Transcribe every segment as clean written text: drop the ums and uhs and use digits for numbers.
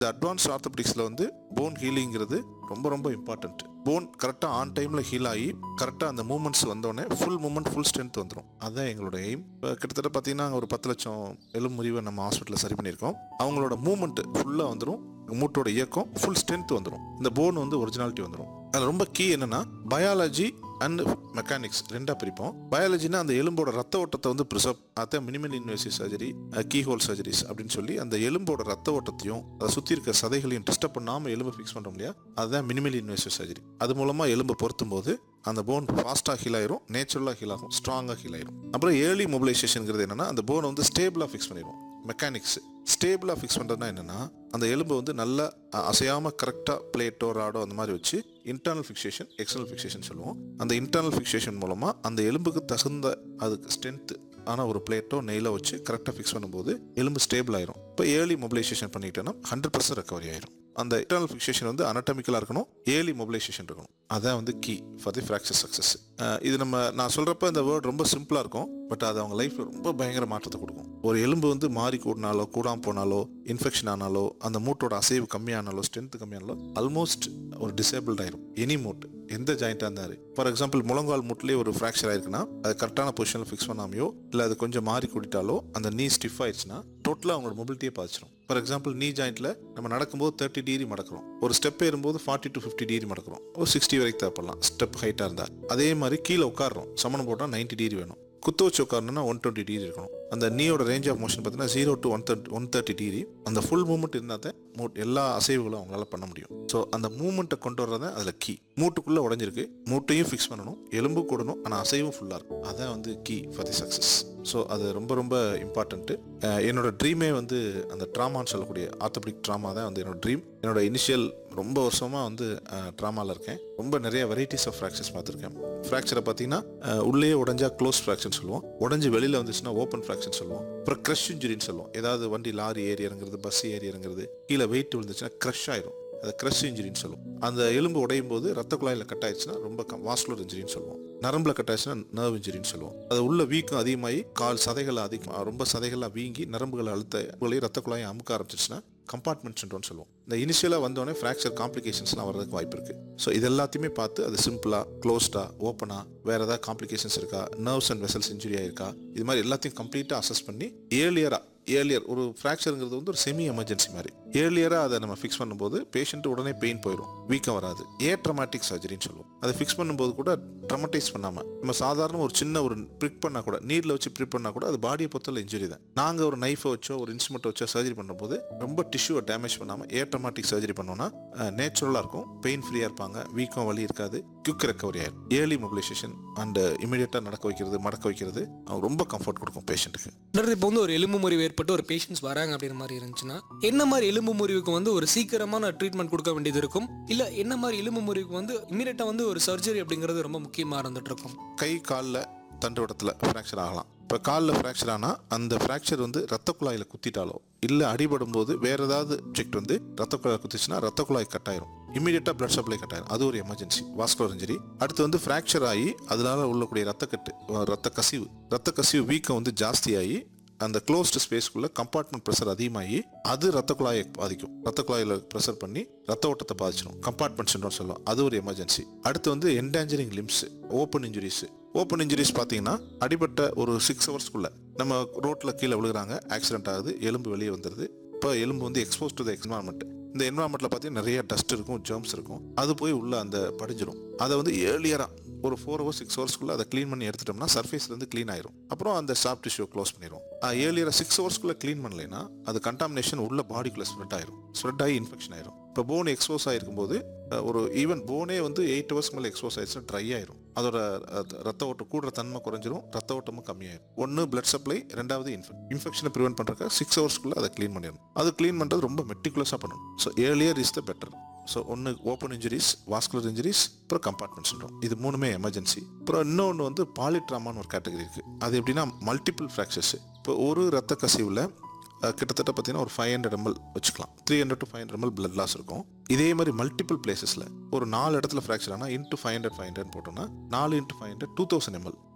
இந்த அட்வான்ஸ் ஆர்த்தோபெடிக்ஸில் வந்து போன் ஹீலிங்கிறது ரொம்ப ரொம்ப இம்பார்ட்டன்ட். போன் கரெக்டாக ஆன் டைமில் ஹீல் ஆகி கரெக்டாக அந்த மூமெண்ட்ஸ் வந்தோடனே ஃபுல் மூமெண்ட் ஃபுல் ஸ்ட்ரென்த் வந்துடும். அதுதான் எங்களோட எய்ம். இப்போ கிட்டத்தட்ட பார்த்தீங்கன்னா ஒரு 10 லட்சம் எலும்பு முறிவை நம்ம ஹாஸ்பிட்டலில் சரி பண்ணியிருக்கோம். அவங்களோட மூமெண்ட் ஃபுல்லாக வந்துடும், மூட்டோட இயக்கம் ஃபுல் ஸ்ட்ரென்த் வந்துடும், இந்த போன் வந்து ஒரிஜினாலிட்டி வந்துடும். அதில் ரொம்ப கீ என்னன்னா பயாலஜி அண்ட் மெக்கானிக்ஸ் ரெண்டா பிரிப்போம். பயாலஜினா அந்த எலும்போட ரத்த ஓட்டத்தை வந்து ப்ரிசர்வ், அதான் minimal invasive surgery, key whole surgeries அப்படின்னு சொல்லி அந்த எலும்போட ரத்த ஓட்டத்தையும் அதை சுற்றி இருக்க சதைகளையும் டிஸ்டர்ப் பண்ணாமல் எலும்பு ஃபிக்ஸ் பண்ணுறோம் இல்லையா, அதுதான் மினிமல் இன்வேசிவ் சர்ஜரி. அது மூலமாக எலும்பு பொருத்தும் போது அந்த போன் ஃபாஸ்ட்டாக ஹீல் ஆயிரும், நேச்சுரலாக ஹீல் ஆகும், ஸ்ட்ராங்காக ஹீல் ஆயிரும். அப்புறம் ஏர்லி மொபிலைசேஷன்ங்கிறது என்னன்னா அந்த போனை வந்து ஸ்டேபிளாக ஃபிக்ஸ் பண்ணிடுவோம். மெக்கானிக்ஸ் ஸ்டேபிளாக ஃபிக்ஸ் பண்ணுறதுனா என்னென்னா அந்த எலும்பு வந்து நல்லா அசையாமல் கரெக்டாக பிளேட்டோ ராடோ அந்த மாதிரி வச்சு இன்டர்னல் ஃபிக்சேஷன் எக்ஸ்டர்னல் ஃபிக்சேஷன் சொல்லுவோம். அந்த இன்டர்னல் ஃபிக்சேஷன் மூலமாக அந்த எலும்புக்கு தகுந்த அதுக்கு ஸ்ட்ரென்த்து ஆனால் ஒரு பிளேட்டோ நெயிலோ வச்சு கரெக்டாக ஃபிக்ஸ் பண்ணும்போது எலும்பு ஸ்டேபிள் ஆயிரும். இப்போ ஏர்லி மொபிலைசேஷன் பண்ணிட்டோன்னா 100% ரெக்கவரி ஆயிரும். அந்த இன்டர்னல் ஃபிக்சேஷன் வந்து அனட்டமிக்கலாக இருக்கணும், ஏர்லி மொபிலைசேஷன் இருக்கணும். அதான் வந்து key for the fracture success. இது நான் சொல்கிறப்ப இந்த வேர்ட் ரொம்ப சிம்பிளாக இருக்கும், பட் அது அவங்க லைஃப்பில் ரொம்ப பயங்கர மாற்றத்தை கொடுக்கும். ஒரு எலும்பு வந்து மாறி கூடினாலோ கூடாமல் போனாலோ இன்ஃபெக்ஷன் ஆனாலோ அந்த மூட்டோட அசைவு கம்மியானாலோ ஸ்ட்ரென்த் கம்மியானாலோ ஆல்மோஸ்ட் ஒரு டிசேபிள்ட் ஆயிரும். எனி மூட் எந்த ஜாயிண்டாக இருந்தாரு, ஃபார் எக்ஸாம்பிள் முழங்கால் மூட்டிலே ஒரு ஃப்ராக்சர் ஆயிருக்குன்னா அது கரெக்டான பொசிஷனில் ஃபிக்ஸ் பண்ணாமையோ இல்லை அது கொஞ்சம் மாறி கூட்டிட்டாலோ அந்த நீ ஸ்டிஃப் ஆயிடுச்சுன்னா டோட்டலாக அவங்களோட மொபிலிட்டியே பாதிச்சிடும். ஃபார் எக்ஸாம்பிள் நீ ஜாயிண்ட்ல நம்ம நடக்கும்போது 30 டிகிரி மடக்கிறோம், ஒரு ஸ்டெப் ஏறும்போது 40 to 50 டிகிரி மடக்கிறோம், ஒரு 60 வரைக்கும் தேவைப்படலாம் ஸ்டெப் ஹைட்டாக இருந்தால். அதே மாதிரி கீழே உட்காடுறோம், சமணம் போட்டால் 90 டிகிரி வேணும், குத்து வச்சு உட்காரணும்னா 120 டிகிரி இருக்கணும். அந்த நீயோட ரேஞ்ச் ஆஃப் மோஷன் பார்த்தீங்கன்னா 0 to 130 டிகிரி. அந்த ஃபுல் மூவ்மெண்ட் இருந்தால் தான் எல்லா அசைவுகளும் அவங்களால பண்ண முடியும். ஸோ அந்த மூவ்மெண்ட்டை கொண்டு வர்றது அதில் கீ. மூட்டுக்குள்ளே உடஞ்சிருக்கு, மூட்டையும் ஃபிக்ஸ் பண்ணணும், எலும்பு கூடணும், ஆனால் அசைவும் ஃபுல்லாக இருக்கும். அதான் வந்து key for the success. So அது ரொம்ப ரொம்ப இம்பார்ட்டன்ட்டு. என்னோட ட்ரீமே வந்து அந்த ட்ராமான்னு சொல்லக்கூடிய ஆர்த்தோபெடிக் ட்ராமா தான் வந்து என்னோட ட்ரீம். என்னோட இனிஷியல் ரொம்ப வருஷமாக வந்து ட்ராமாவில் இருக்கேன். ரொம்ப நிறைய வெரைட்டிஸ் ஆஃப் ஃப்ராக்சர்ஸ் பார்த்துருக்கேன். ஃப்ராக்சரை பார்த்தீங்கன்னா உள்ளே உடஞ்சா க்ளோஸ் ஃப்ராக்சர்னு சொல்லுவோம், உடஞ்சி வெளியில் வந்துச்சுன்னா ஓப்பன் ஃப்ராக்சர் சொல்லுவோம். அப்புறம் க்ரஷ் இன்ஜுரின்னு சொல்லுவோம், ஏதாவது வண்டி லாரி ஏறி இறங்குறது, பஸ் ஏறி இறங்குறது, கீழே வெயிட் விழுந்துச்சுன்னா க்ரஷ் ஆயிரும், அதை க்ரஷ் இன்ஜுரின்னு சொல்லுவோம். அந்த எலும்பு உடையும் போது ரத்த குழாயில் கட் ஆயிடுச்சுன்னா ரொம்ப வாஸ்குலர் இன்ஜுரின்னு சொல்லுவோம். நரம்புல கட் ஆயிடுச்சுன்னா நர்வ் இன்ஜுரின்னு சொல்லுவோம். அது உள்ள வீக்கம் அதிகமாகி கால் சதைகள் ரொம்ப சதைகளாக வீங்கி நரம்புகளை அழுத்த ரத்த குழாயை அமுக்க ஆரம்பிச்சிச்சுன்னா கம்பார்ட்மெண்ட் சிண்ட்ரோம்னு சொல்லுவோம். இந்த இனிஷியலாக வந்தோடனே ஃப்ராக்சர் காம்ப்ளிகேஷன்ஸ்லாம் வர்றதுக்கு வாய்ப்பு இருக்குது. ஸோ இது எல்லாத்தையுமே பார்த்து அது சிம்பிளாக க்ளோஸ்டா ஓப்பனா வேறு ஏதாவது காம்ப்ளிகேஷன்ஸ் இருக்கா, நர்வ்ஸ் அண்ட் வெசல்ஸ் இன்ஜுரி ஆயிருக்கா, இது மாதிரி எல்லாத்தையும் கம்ப்ளீட்டாக அசஸ் பண்ணி ஏர்லியர் ஒரு ஃப்ராக்சருங்கிறது வந்து ஒரு செமி எமர்ஜென்சி மாதிரி ஏர்லியராக அதை நம்ம ஃபிக்ஸ் பண்ணும்போது பேஷண்ட் உடனே பெயின் போயிடும், வீக்கம் வராது. ட்ரமாட்டிக் சர்ஜரின்னு சொல்லுவோம். அதை ஃபிக்ஸ் பண்ணும்போது கூட ட்ரமடைஸ் பண்ணாமல் நம்ம சாதாரண ஒரு சின்ன ஒரு ப்ரிக் பண்ணால் கூட, நீரில் வச்சு ப்ரிக் பண்ணால் கூட அது பாடியை பொறுத்தல இன்ஜுரி தான். நாங்கள் ஒரு நைஃபை வச்சோ ஒரு இன்ஸ்ட்ருமெண்ட் வச்சோ சர்ஜரி பண்ணும்போது ரொம்ப டிஷ்யூவை டேமேஜ் பண்ணாமல் ட்ரமாட்டிக் சர்ஜரி பண்ணோன்னா நேச்சுரலாக இருக்கும், பெயின் ஃப்ரீயாக இருப்பாங்க, வீக்கம் வலி இருக்காது, குயிக் ரெக்கவரி ஆயிடும். ஏர்லி மொபிலைசேஷன் அண்ட் இமீடியட்டாக நடக்க வைக்கிறது மடக்க வைக்கிறது ரொம்ப கம்ஃபர்ட் கொடுக்கும் பேஷண்ட்டுக்கு. இப்போ வந்து ஒரு எலும்பு முறிவு ஏற்பட்டு ஒரு பேஷண்ட்ஸ் வராங்க அப்படின்ற மாதிரி இருந்துச்சுன்னா என்ன மாதிரி எலும்பு முறிவுக்கு வந்து ஒரு சீக்கிரமான ட்ரீட்மெண்ட் கொடுக்க வேண்டியது இருக்கும், இல்லை என்ன மாதிரி எலும்பு முறிவுக்கு வந்து இமீடியட்டாக வந்து ஒரு சர்ஜரி அப்படிங்கிறது ரொம்ப முக்கியமாக இருந்துட்டு இருக்கும்? கை காலில் தண்டுவடத்தில் ஃப்ராக்சர் ஆகலாம். இப்போ காலில் ஃப்ராக்சர் ஆனால் அந்த ஃப்ராக்சர் வந்து ரத்த குழாயில் குத்திட்டாலோ இல்லை அடிபடும் போது வேறு ஏதாவது ஆப்ஜெக்ட் வந்து ரத்த குழாய் குத்திச்சுன்னா ரத்த குழாய் கட் ஆயிரும், இமீடியட்டாக பிளட் சப்ளை கட் ஆயிரும். அது ஒரு எமர்ஜென்சி வாஸ்குலர் இன்ஜுரி. அடுத்து வந்து ஃப்ராக்சர் ஆகி அதனால உள்ளக்கூடிய ரத்த கசிவு வீக்கம் வந்து ஜாஸ்தியாகி அந்த க்ளோஸ்டு ஸ்பேஸ்க்குள்ள கம்பார்ட்மெண்ட் ப்ரெஷர் அதிகமாகி அது ரத்த குழாயை பாதிக்கும், ரத்த குழாயில் ப்ரெஷர் பண்ணி ரத்த ஓட்டத்தை பாதிச்சிடும், கம்பார்ட்மெண்ட் சிண்ட்ரோம் சொல்லுவோம். அது ஒரு எமர்ஜென்சி. அடுத்து வந்து என்டேஞ்சரிங் லிம்ஸ், ஓப்பன் இன்ஜுரிஸ் பார்த்தீங்கன்னா அடிபட்ட ஒரு 6 ஹவர்ஸ்க்குள்ள நம்ம ரோட்டில் கீழே விழுகிறாங்க, ஆக்சிடென்ட் ஆகுது, எலும்பு வெளியே வந்துடுது. இப்போ எலும்பு வந்து எக்ஸ்போஸ் டு த என்வாரன்மெண்ட். இந்த என்வாரன்மெண்ட்ல பார்த்தீங்கன்னா நிறைய டஸ்ட் இருக்கும், ஜெர்ம்ஸ் இருக்கும், அது போய் உள்ள அந்த படிஞ்சிடும். அதை வந்து ஏர்லியராக ஒரு 4 hours 6 ஹவர்ஸ்க்குள்ள அதை க்ளீன் பண்ணி எடுத்துட்டோம்னா சர்ஃபேஸ்லேருந்து க்ளீன் ஆயிரும். அப்புறம் அந்த சாஃப்ட் டிஷ்யூ க்ளோஸ் பண்ணிடும். ஏர்லியராக 6 ஹவர்ஸ்க்குள்ள க்ளீன் பண்ணலைன்னா அது கண்டாமினேஷன் உள்ள பாடிக்குள்ள ஸ்ப்ரெட் ஆகி இன்ஃபெக்ஷன் ஆயிரும். இப்போ போன் எக்ஸ்போஸ் ஆகிருக்கும் போது ஒரு ஈவன் போனே வந்து 8 ஹவர்ஸ்க்கு மேலே எக்ஸ்போஸ் ஆயிடுச்சுன்னா ட்ரை ஆயிரும், அதோட ரத்த ஓட்டம் கூடுற தன்மை குறைஞ்சிரும், ரத்த ஓட்டமும் கம்மியாயிரும். ஒன்று பிளட் சப்ளை, ரெண்டாவது இன்ஃபெக்ஷனை ப்ரிவென்ட் பண்ணுறதுக்கு 6 ஹவர்ஸ்க்குள்ள அதை க்ளீன் பண்ணிடணும். அது க்ளீன் பண்ணுறது ரொம்ப மெட்டிகுலஸாக பண்ணணும். So earlier is the better. So ஒன்று ஓப்பன் இன்ஜுரிஸ், வாஸ்குலர் இன்ஜுரிஸ், அப்புறம் கம்பார்ட்மெண்ட் சிண்ட்ரோம், இது மூணுமே எமர்ஜென்சி. அப்புறம் இன்னொன்று வந்து பாலிட்ராமான்னு ஒரு கேட்டகரி இருக்குது. அது எப்படின்னா மல்டிபிள் ஃப்ராக்சர்ஸ். இப்போ ஒரு ரத்த கசிவில் கிட்டத்தட்ட பார்த்தீங்கன்னா ஒரு 500 ml வச்சுக்கலாம், 300 to 500 ml பிளட் லாஸ் இருக்கும். இதே மாதிரி மல்டிபிள் பிளேசஸில் ஒரு 4 இடத்துல ஃப்ராக்சர் ஆனால் இன்ட்டு 500 போட்டோம்னா 4 into 500 2000 ml.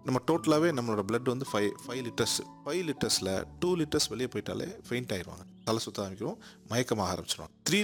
நம்ம டோட்டலாகவே நம்மளோட blood வந்து 5 லிட்டர்ஸ். 5 லிட்டர்ஸில் 2 லிட்டர்ஸ் வெளியே போயிட்டாலே ஃபெயிண்ட் ஆயிடுவாங்க, தலை சுத்த ஆரம்பிக்கும், மயக்கமாக ஆரம்பிச்சிடும். 3